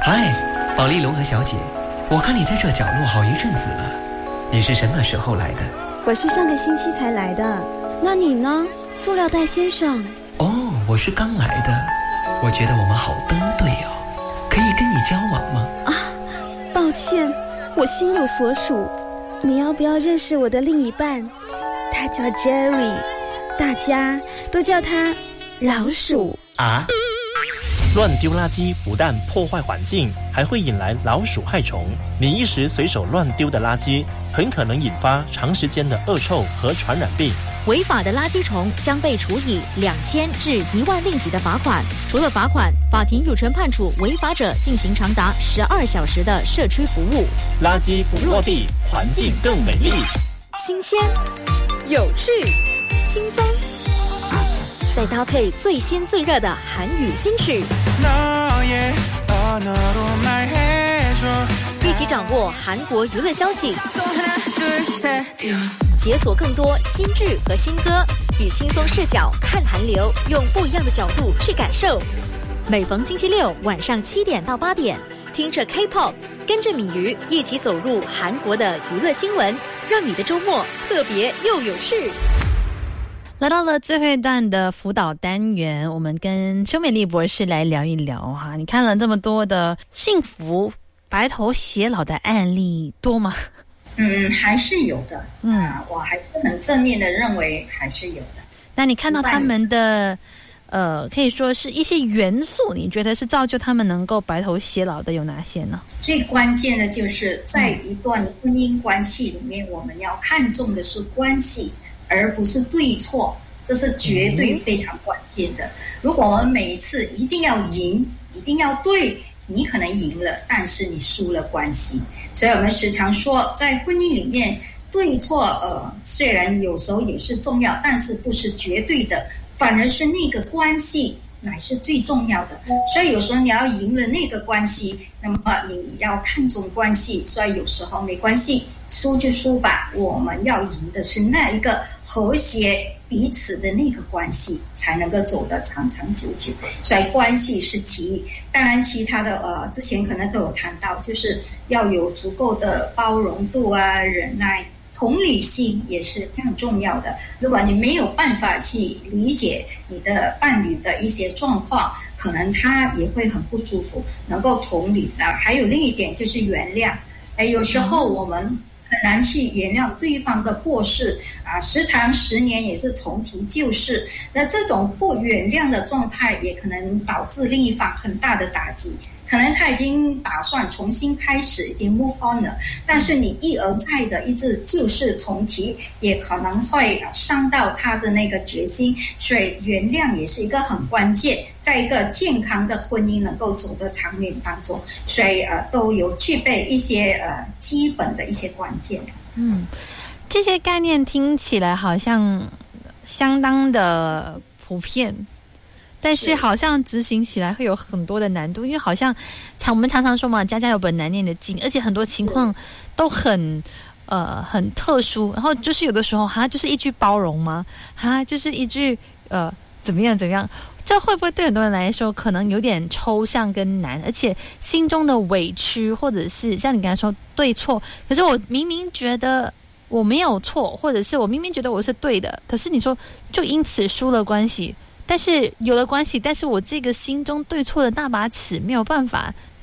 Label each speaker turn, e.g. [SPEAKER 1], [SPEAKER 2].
[SPEAKER 1] 嗨，保利龙和小姐，我看你在这角落好一阵子了，你是什么时候来的？
[SPEAKER 2] 我是上个星期才来的，那你呢，塑料袋先生？
[SPEAKER 1] 哦，我是刚来的。我觉得我们好登对哦，可以跟你交往吗？
[SPEAKER 2] 啊，抱歉，我心有所属。你要不要认识我的另一半？他叫 Jerry， 大家都叫他老鼠
[SPEAKER 1] 啊。
[SPEAKER 3] 乱丢垃圾不但破坏环境，还会引来老鼠害虫。你一时随手乱丢的垃圾，很可能引发长时间的恶臭和传染病。
[SPEAKER 4] 违法的垃圾虫将被处以2000至1万令吉的罚款。除了罚款，法庭有权判处违法者进行长达12小时的社区服务。
[SPEAKER 3] 垃圾不落地，环境更美丽。
[SPEAKER 4] 新鲜、有趣、轻松，再搭配最新最热的韩语金曲，一起掌握韩国娱乐消息，解锁更多新剧和新歌，以轻松视角看韩流，用不一样的角度去感受。每逢星期六晚上7点到8点，听着 K-pop， 跟着米鱼一起走入韩国的娱乐新闻，让你的周末特别又有趣。
[SPEAKER 5] 来到了最后一段的辅导单元，我们跟邱美丽博士来聊一聊哈。你看了这么多的幸福白头偕老的案例多吗？
[SPEAKER 6] 还是有的。我还是很正面的认为还是有的。
[SPEAKER 5] 那你看到他们的可以说是一些元素，你觉得是造就他们能够白头偕老的有哪些呢？
[SPEAKER 6] 最关键的就是在一段婚姻关系里面，我们要看重的是关系，而不是对错，这是绝对非常关键的。如果我们每一次一定要赢，一定要对，你可能赢了，但是你输了关系。所以我们时常说，在婚姻里面，对错虽然有时候也是重要，但是不是绝对的，反而是那个关系乃是最重要的。所以有时候你要赢了那个关系，那么你要看重关系。所以有时候没关系，输就输吧，我们要赢的是那一个和谐彼此的那个关系，才能够走得长长久久。所以关系是其一，当然其他的之前可能都有谈到，就是要有足够的包容度啊、忍耐、同理心也是非常重要的。如果你没有办法去理解你的伴侣的一些状况，可能他也会很不舒服，能够同理的。还有另一点就是原谅。有时候我们很难去原谅对方的过失啊，时常10年也是重提旧事。那这种不原谅的状态，也可能导致另一方很大的打击。可能他已经打算重新开始，已经 move on 了，但是你一而再的一直旧事重提，也可能会伤到他的那个决心。所以原谅也是一个很关键，在一个健康的婚姻能够走得长远当中，所以都有具备一些基本的一些关键。
[SPEAKER 5] 这些概念听起来好像相当的普遍，但是好像执行起来会有很多的难度，因为好像我们常常说嘛，家家有本难念的经，而且很多情况都很特殊。然后就是有的时候就是一句包容吗？就是一句怎么样怎么样？这会不会对很多人来说可能有点抽象跟难？而且心中的委屈，或者是像你刚才说对错，可是我明明觉得我没有错，或者是我明明觉得我是对的，可是你说就因此输了关系。但是有了关系，但是我这个心中对错的那把尺没有办法